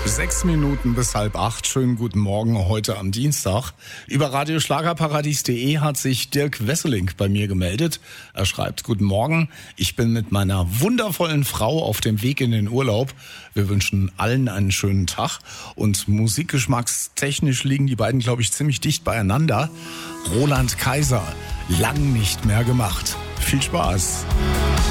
6 Minuten bis 7:30. Schönen guten Morgen heute am Dienstag. Über radioschlagerparadies.de hat sich Dirk Wesseling bei mir gemeldet. Er schreibt: Guten Morgen, ich bin mit meiner wundervollen Frau auf dem Weg in den Urlaub. Wir wünschen allen einen schönen Tag. Und musikgeschmackstechnisch liegen die beiden, glaube ich, ziemlich dicht beieinander. Roland Kaiser, lang nicht mehr gemacht. Viel Spaß.